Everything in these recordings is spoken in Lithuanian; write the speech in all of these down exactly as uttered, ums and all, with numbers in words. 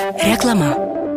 Reklama.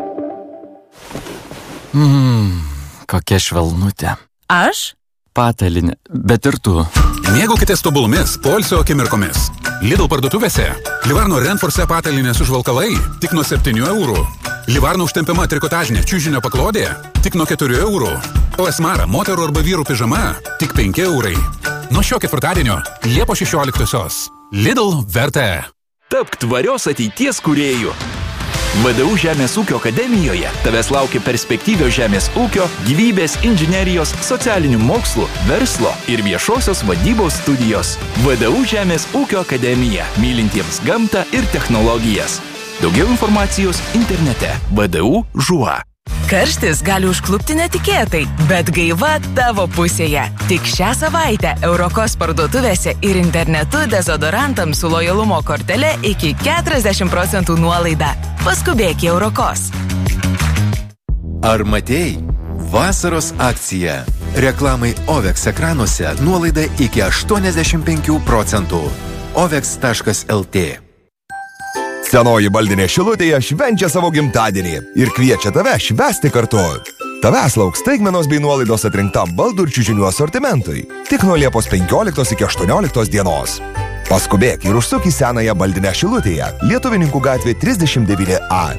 Mmm, kokia švelnutė. Aš? Patalinė, bet ir tu. Mėgaukitės tobulumis, poilsio akimirkomis. Lidl parduotuvėse Livarno Renforce patalinės užvalkalai tik nuo septynių eurų. Livarno užtempiama trikotažinė čiužinio paklodė tik nuo keturių eurų. O Esmara moterų arba vyrų pižama tik penki eurai. Nuo šio ketvirtadienio Liepos šešioliktosios. Lidl vertė. Tapk tvarios ateities kūrėjų. V D U Žemės ūkio akademijoje tavęs laukia perspektyvios žemės ūkio, gyvybės, inžinerijos, socialinių mokslų, verslo ir viešosios vadybos studijos. V D U Žemės ūkio akademija, mylintiems gamtą ir technologijas. Daugiau informacijos internete V D U žuva. Karštis gali užklupti netikėtai, bet gaiva tavo pusėje. Tik šią savaitę Eurokos parduotuvėse ir internetu dezodorantams su lojalumo kortele iki keturiasdešimt procentų nuolaida. Paskubėk į Eurokos. Ar matei? Vasaros akcija. Reklamai Ovex ekranuose nuolaida iki aštuoniasdešimt penkių procentų. ovex taškas el tė. Senoji baldinė Šilutėje švenčia savo gimtadienį ir kviečia tave švęsti kartu. Tavęs lauks staigmenos bei nuolaidos atrinktam baldų ir čiužinių asortimentui. Tik nuo Liepos penkioliktos iki aštuonioliktos dienos. Paskubėk ir užsuk į senąją baldinę Šilutėje, Lietuvininkų gatvė trisdešimt devyni A.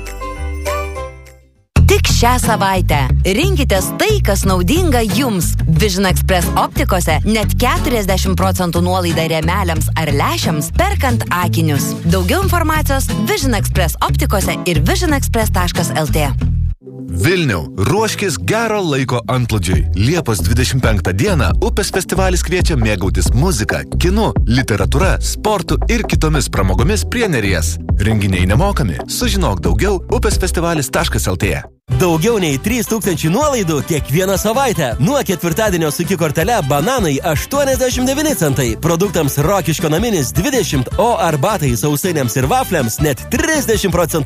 Tik šią savaitę rinkitės tai, kas naudinga jums. Vision Express optikose net keturiasdešimt procentų nuolaida rėmeliams ar lęšiams perkant akinius. Daugiau informacijos Vision Express optikose ir vision express taškas el tė. Vilniau, ruoškis gero laiko antplūdžiui. Liepos dvidešimt penktą dieną Upės festivalis kviečia mėgautis muzika, kinu, literatūra, sportu ir kitomis pramogomis prie Neries. Renginiai nemokami. Sužinok daugiau upės festivalis taškas el tė. Daugiau nei trys tūkstančiai nuolaidų kiekvieną savaitę. Nuo ketvirtadienio su iki kortele bananai aštuoniasdešimt devyni centai, produktams Rokiškio naminis dvidešimt, o arbatai sausainiams ir vafliams net trisdešimt procentų